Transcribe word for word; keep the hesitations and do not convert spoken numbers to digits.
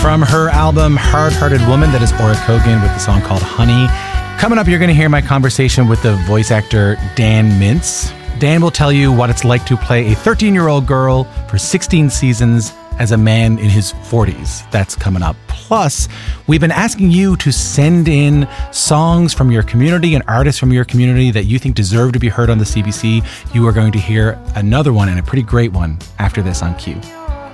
From her album Hard-Hearted Woman, that is Aura Kogan with the song called Honey. Coming up, you're going to hear my conversation with the voice actor Dan Mintz. Dan will tell you what it's like to play a thirteen-year-old girl for sixteen seasons as a man in his forties. That's coming up. Plus, we've been asking you to send in songs from your community and artists from your community that you think deserve to be heard on the C B C. You are going to hear another one, and a pretty great one, after this on Q.